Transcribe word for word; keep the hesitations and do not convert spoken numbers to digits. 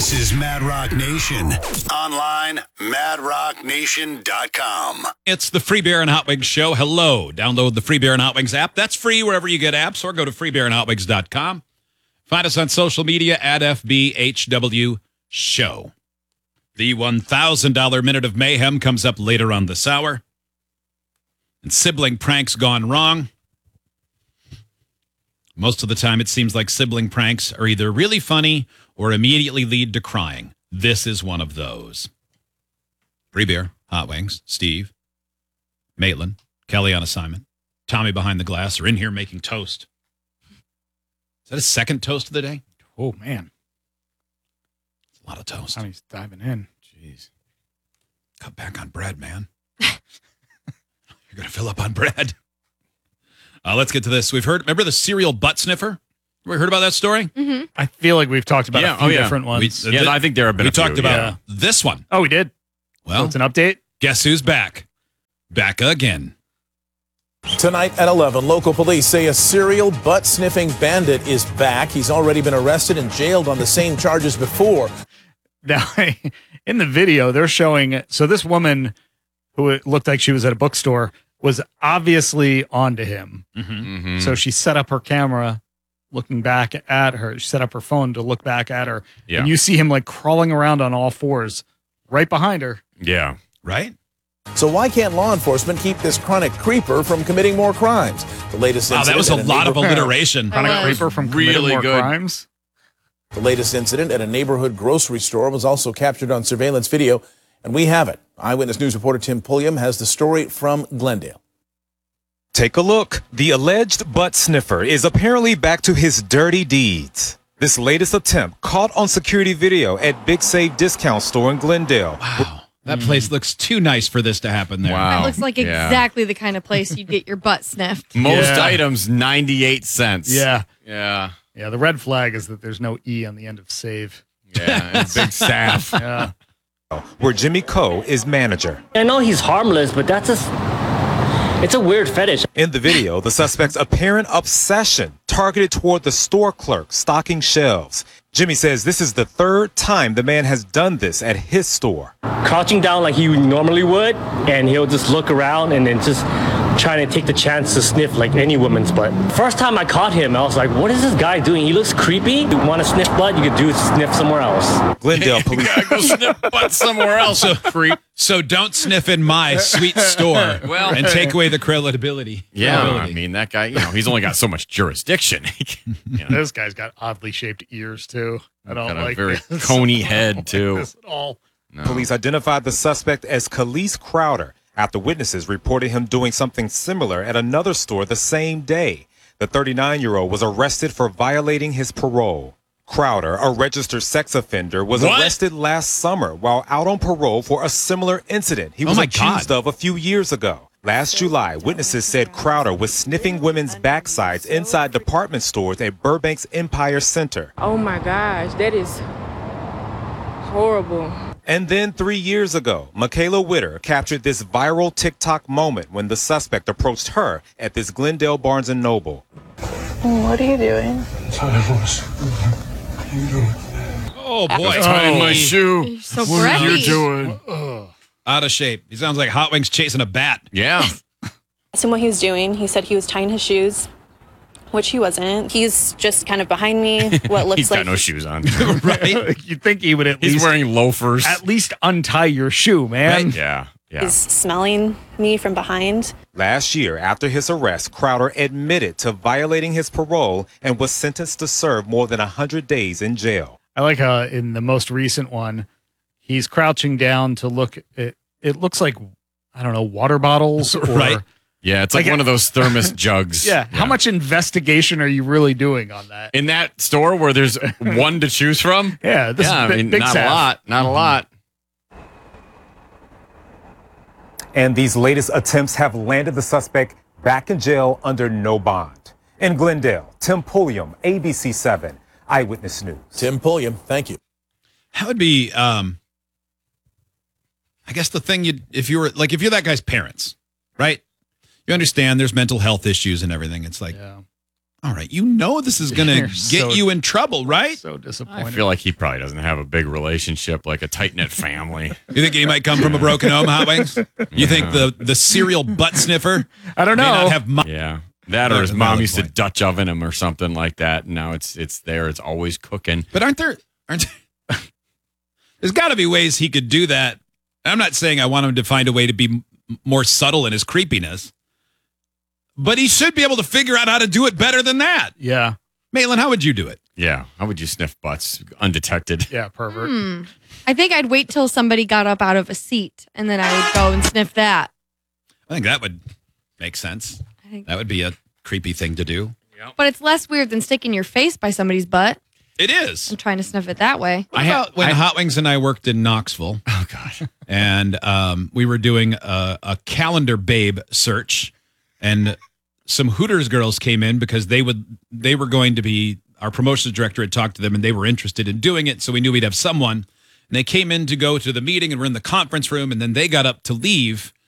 This is Mad Rock Nation. Online, mad rock nation dot com. It's the Free Beer and Hot Wings show. Hello. Download the Free Beer and Hot Wings app. That's free wherever you get apps, or go to free beer and hot wings dot com. Find us on social media at F B H W Show. The one thousand dollars Minute of Mayhem comes up later on this hour. And sibling pranks gone wrong. Most of the time, it seems like sibling pranks are either really funny or immediately lead to crying. This is one of those. Free Beer, Hot Wings, Steve, Maitland, Kelly on assignment, Tommy behind the glass are in here making toast. Is that a second toast of the day? Oh, man. It's a lot of toast. Tommy's diving in. Jeez. Cut back on bread, man. You're going to fill up on bread. Uh, let's get to this. We've heard, remember the serial butt sniffer? We heard about that story? Mm-hmm. I feel like we've talked about Yeah, a few oh, yeah. different ones. We- Yeah, I think there have been We a few, talked about yeah. this one. oh, we did? Well, So it's an update? guess who's back? Back again. Tonight at eleven, local police say a serial butt-sniffing bandit is back. He's already been arrested and jailed on the same charges before. Now, in the video, they're showing, so this woman who it looked like she was at a bookstore was obviously onto him. Mm-hmm. So she set up her camera looking back at her. She set up her phone to look back at her. Yeah. And you see him like crawling around on all fours right behind her. Yeah. Right? So why can't law enforcement keep this chronic creeper from committing more crimes? The latest Wow, incident that was a at lot of neighbor- alliteration. Chronic was creeper from committing really more good. crimes. The latest incident at a neighborhood grocery store was also captured on surveillance video, and we have it. Eyewitness News reporter Tim Pulliam has the story from Glendale. Take a look. The alleged butt sniffer is apparently back to his dirty deeds. This latest attempt caught on security video at Big Save Discount Store in Glendale. Wow. That place looks too nice for this to happen there. Wow. That looks like Yeah. exactly the kind of place you'd get your butt sniffed. Most Yeah. items, ninety-eight cents. Yeah. Yeah. Yeah. The red flag is that there's no E on the end of save. Yeah. And big staff. Yeah. Where Jimmy Coe is manager. I know he's harmless, but that's just, it's a weird fetish. In the video, the suspect's apparent obsession targeted toward the store clerk stocking shelves. Jimmy says this is the third time the man has done this at his store. Crouching down like he normally would, and he'll just look around and then just trying to take the chance to sniff like any woman's butt. First time I caught him, I was like, what is this guy doing? He looks creepy. You want to sniff butt, you could do is sniff somewhere else. Glendale police. Gotta go sniff butt somewhere else. So, creep. so don't sniff in my sweet store Well- and take away the credibility. Yeah. credibility. I mean, that guy, you know, he's only got so much jurisdiction. You know, This guy's got oddly shaped ears, too. I don't got a like very this. coney I don't head, like too. this at all. No. Police identified the suspect as Khalees Crowder after witnesses reported him doing something similar at another store the same day. The thirty-nine-year-old was arrested for violating his parole. Crowder, a registered sex offender, was What? arrested last summer while out on parole for a similar incident he Oh was my accused God. of a few years ago. Last July, witnesses said Crowder was sniffing women's backsides inside department stores at Burbank's Empire Center. Oh my gosh, that is horrible. And then three years ago, Michaela Witter captured this viral TikTok moment when the suspect approached her at this Glendale Barnes and Noble. What are you doing? Oh, boy. Tying my shoe. You're so What are you breathy. doing? Out of shape. He sounds like Hot Wings chasing a bat. Yeah. Asked him what he was doing. He said he was tying his shoes, which he wasn't. He's just kind of behind me. What looks He's like got no shoes on. Right? You'd think he would at He's least wearing loafers. at least untie your shoe, man. Right. Yeah. Yeah. he's smelling me from behind. Last year, after his arrest, Crowder admitted to violating his parole and was sentenced to serve more than one hundred days in jail. I like how in the most recent one, he's crouching down to look at, it looks like, I don't know, water bottles or, Right. Yeah, it's like, Like one a- of those thermos jugs. Yeah. How much investigation are you really doing on that? in that store where there's one to choose from? Yeah. This yeah, is I bi- mean, big not staff. a lot, not a lot. And these latest attempts have landed the suspect back in jail under no bond. In Glendale, Tim Pulliam, A B C seven, Eyewitness News. Tim Pulliam, thank you. That would be, um, I guess the thing you, if you were, like, if you're that guy's parents, right? You understand there's mental health issues and everything. It's like, Yeah. All right, you know this is going to You're get so- you in trouble, right? So disappointed. I feel like he probably doesn't have a big relationship, like a tight knit family. You think he might come from a broken home, Hot Wings? You think the the serial butt sniffer? I don't may know. not have mo- Yeah. That or That's his a mom valid used to point. Dutch oven him or something like that. And now it's it's there. It's always cooking. But aren't there? Aren't there's got to be ways he could do that. I'm not saying I want him to find a way to be m- more subtle in his creepiness, but he should be able to figure out how to do it better than that. Yeah. Maitland, how would you do it? Yeah. How would you sniff butts undetected? Yeah, pervert. Hmm. I think I'd wait till somebody got up out of a seat and then I would go and sniff that. I think that would make sense. I think, That would be a creepy thing to do. but it's less weird than sticking your face by somebody's butt It is. and trying to sniff it that way. What I ha- about when I- Hot Wings and I worked in Knoxville? Oh, God. and um, we were doing a, a calendar babe search, and some Hooters girls came in because they would they were going to be, our promotions director had talked to them and they were interested in doing it, so we knew we'd have someone. And they came in to go to the meeting and we're in the conference room, and then they got up to leave,